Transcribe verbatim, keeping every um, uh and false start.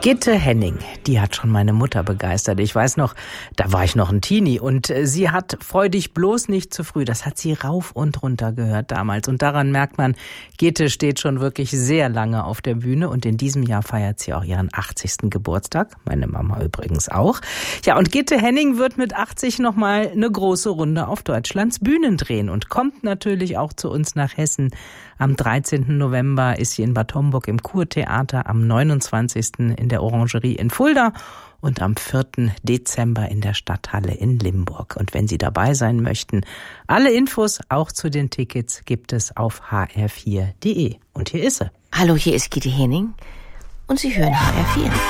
Gitte Henning, die hat schon meine Mutter begeistert. Ich weiß noch, da war ich noch ein Teenie und sie hat Freu dich bloß nicht zu früh. Das hat sie rauf und runter gehört damals. Und daran merkt man, Gitte steht schon wirklich sehr lange auf der Bühne und in diesem Jahr feiert sie auch ihren achtzigsten Geburtstag. Meine Mama übrigens auch. Ja, und Gitte Henning wird mit achtzig nochmal eine große Runde auf Deutschlands Bühnen drehen und kommt natürlich auch zu uns nach Hessen. Am dreizehnten November ist sie in Bad Homburg im Kurtheater, am neunundzwanzigsten in der Orangerie in Fulda und am vierten Dezember in der Stadthalle in Limburg. Und wenn Sie dabei sein möchten, alle Infos auch zu den Tickets gibt es auf h r vier punkt d e. Und hier ist sie. Hallo, hier ist Gitte Henning und Sie hören H R vier.